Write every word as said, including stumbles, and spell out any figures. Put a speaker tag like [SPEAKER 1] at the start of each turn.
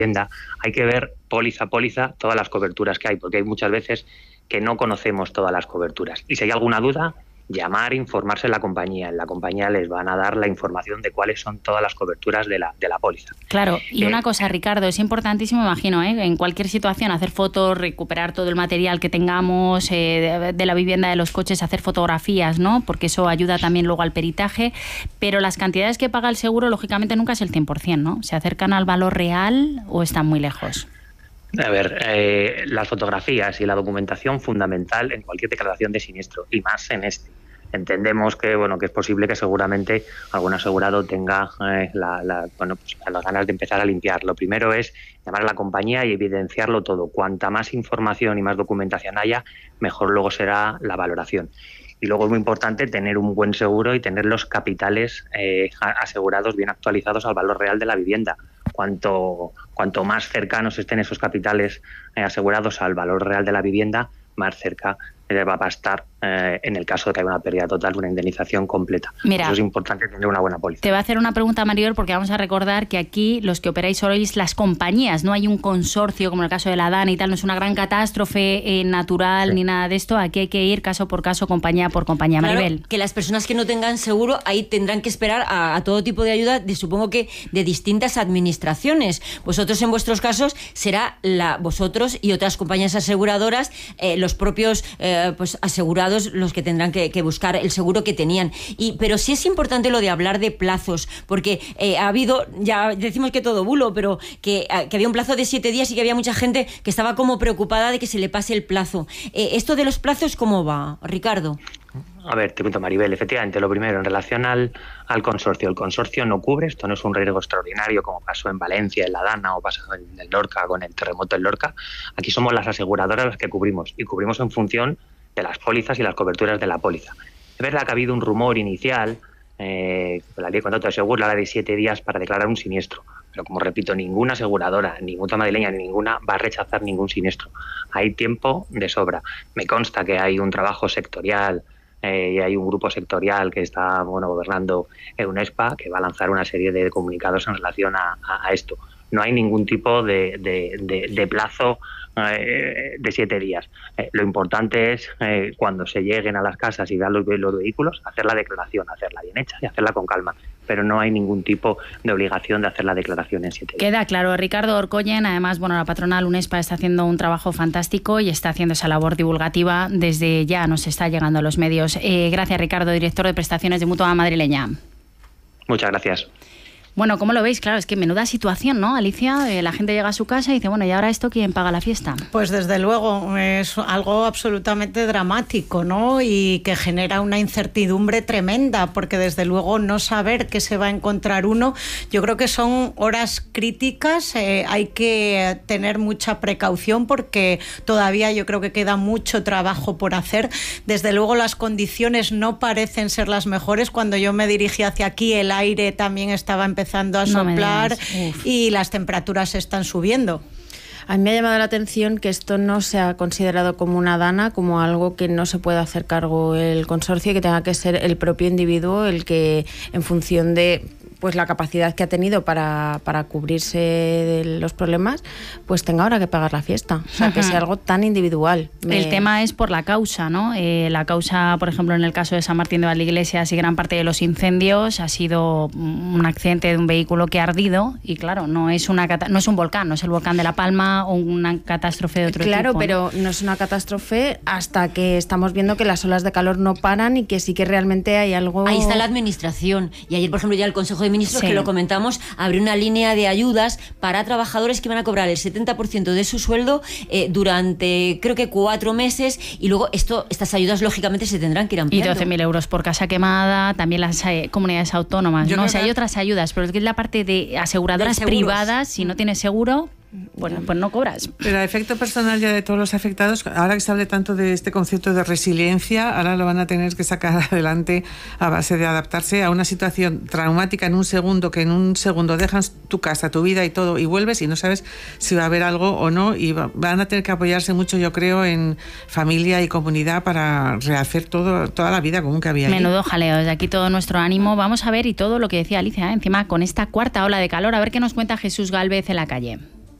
[SPEAKER 1] vivienda, hay que ver póliza a póliza todas las coberturas que hay, porque hay muchas veces que no conocemos todas las coberturas. Y si hay alguna duda, llamar, informarse en la compañía. En la compañía les van a dar la información de cuáles son todas las coberturas de la, de la póliza.
[SPEAKER 2] Claro, y
[SPEAKER 1] eh,
[SPEAKER 2] una cosa, Ricardo, es importantísimo, imagino, ¿eh? en cualquier situación, hacer fotos, recuperar todo el material que tengamos eh, de, de la vivienda, de los coches, hacer fotografías, ¿no? Porque eso ayuda también luego al peritaje, pero las cantidades que paga el seguro, lógicamente, nunca es el cien por ciento, ¿no? ¿Se acercan al valor real o están muy lejos?
[SPEAKER 1] A ver, eh, las fotografías y la documentación fundamental en cualquier declaración de siniestro, y más en este. Entendemos que bueno que es posible que seguramente algún asegurado tenga eh, la, la, bueno, pues, las ganas de empezar a limpiar. Lo primero es llamar a la compañía y evidenciarlo todo. Cuanta más información y más documentación haya, mejor luego será la valoración. Y luego es muy importante tener un buen seguro y tener los capitales eh, asegurados bien actualizados al valor real de la vivienda. Cuanto, cuanto más cercanos estén esos capitales eh, asegurados al valor real de la vivienda, más cerca eh, va a estar eh, en el caso de que haya una pérdida total, una indemnización completa.
[SPEAKER 2] Mira,
[SPEAKER 1] eso es importante, tener una buena póliza.
[SPEAKER 2] Te voy a hacer una pregunta, Maribel, porque vamos a recordar que aquí los que operáis sois las compañías, no hay un consorcio como en el caso de la DANA y tal, no es una gran catástrofe eh, natural sí. ni nada de esto. Aquí hay que ir caso por caso, compañía por compañía.
[SPEAKER 3] Claro,
[SPEAKER 2] Maribel.
[SPEAKER 3] Que las personas que no tengan seguro ahí tendrán que esperar a, a todo tipo de ayuda, de, supongo que de distintas administraciones. Vosotros en vuestros casos será la vosotros y otras compañías aseguradoras, eh, los propios eh, pues asegurados los que tendrán que, que buscar el seguro que tenían. Y, pero sí es importante lo de hablar de plazos, porque eh, ha habido, ya decimos que todo bulo, pero que, que había un plazo de siete días y que había mucha gente que estaba como preocupada de que se le pase el plazo. Eh, ¿Esto de los plazos cómo va, Ricardo?
[SPEAKER 1] A ver, te cuento, Maribel, efectivamente, lo primero, en relación al, al consorcio, el consorcio no cubre, esto no es un riesgo extraordinario como pasó en Valencia, en la DANA, o pasó en el Lorca, con el terremoto en Lorca. Aquí somos las aseguradoras las que cubrimos, y cubrimos en función de las pólizas y las coberturas de la póliza. Es verdad que ha habido un rumor inicial, eh, la ley de contrato de seguro, la de siete días para declarar un siniestro, pero como repito, ninguna aseguradora, ni Mutua Madrileña, ni ninguna va a rechazar ningún siniestro. Hay tiempo de sobra. Me consta que hay un trabajo sectorial eh, y hay un grupo sectorial que está bueno gobernando EUNESPA que va a lanzar una serie de comunicados en relación a, a, a esto. No hay ningún tipo de, de, de, de plazo eh, de siete días. Eh, lo importante es eh, cuando se lleguen a las casas y vean los, los vehículos, hacer la declaración, hacerla bien hecha y hacerla con calma. Pero no hay ningún tipo de obligación de hacer la declaración en siete días.
[SPEAKER 2] Queda claro. Ricardo Orcollen, además, bueno, la patronal UNESPA está haciendo un trabajo fantástico y está haciendo esa labor divulgativa. Desde ya nos está llegando a los medios. Eh, gracias, Ricardo, director de prestaciones de Mutua Madrileña.
[SPEAKER 1] Muchas gracias.
[SPEAKER 2] Bueno, ¿cómo lo veis? Claro, es que menuda situación, ¿no, Alicia? Eh, la gente llega a su casa y dice, bueno, ¿y ahora esto quién paga la fiesta?
[SPEAKER 4] Pues desde luego, es algo absolutamente dramático, ¿no? Y que genera una incertidumbre tremenda, porque desde luego no saber qué se va a encontrar uno, yo creo que son horas críticas, eh, hay que tener mucha precaución porque todavía yo creo que queda mucho trabajo por hacer. Desde luego las condiciones no parecen ser las mejores. Cuando yo me dirigí hacia aquí, el aire también estaba empezando empezando a soplar no y las temperaturas están subiendo.
[SPEAKER 5] A mí me ha llamado la atención que esto no se ha considerado como una DANA, como algo que no se puede hacer cargo el consorcio y que tenga que ser el propio individuo el que, en función de pues la capacidad que ha tenido para, para cubrirse de los problemas, pues tenga ahora que pagar la fiesta. O sea, uh-huh. que sea algo tan individual.
[SPEAKER 2] Me... El tema es por la causa, ¿no? Eh, la causa, por ejemplo, en el caso de San Martín de Valdeiglesias y gran parte de los incendios ha sido un accidente de un vehículo que ha ardido y, claro, no es una no es un volcán, no es el volcán de La Palma o una catástrofe de otro
[SPEAKER 5] claro,
[SPEAKER 2] tipo.
[SPEAKER 5] Claro, pero no es una catástrofe hasta que estamos viendo que las olas de calor no paran y que sí que realmente hay algo...
[SPEAKER 3] Ahí está la administración. Y ayer, por ejemplo, ya el Consejo de Ministros, sí. que lo comentamos, abrió una línea de ayudas para trabajadores que van a cobrar el setenta por ciento de su sueldo eh, durante, creo que cuatro meses, y luego esto estas ayudas, lógicamente, se tendrán que ir ampliando.
[SPEAKER 2] Y doce mil euros por casa quemada, también las eh, comunidades autónomas, Yo ¿no? O sea, hay otras ayudas, pero es que es la parte de aseguradoras privadas, si no tienes seguro... Bueno, pues no cobras.
[SPEAKER 6] Pero a efecto personal ya de todos los afectados, ahora que se hable tanto de este concepto de resiliencia, ahora lo van a tener que sacar adelante a base de adaptarse a una situación traumática en un segundo, que en un segundo dejas tu casa, tu vida y todo, y vuelves y no sabes si va a haber algo o no, y van a tener que apoyarse mucho, yo creo, en familia y comunidad para rehacer todo, toda la vida común que había ahí.
[SPEAKER 2] Menudo jaleo, desde aquí todo nuestro ánimo. Vamos a ver, y todo lo que decía Alicia, ¿eh? encima con esta cuarta ola de calor, a ver qué nos cuenta Jesús Gálvez en la calle.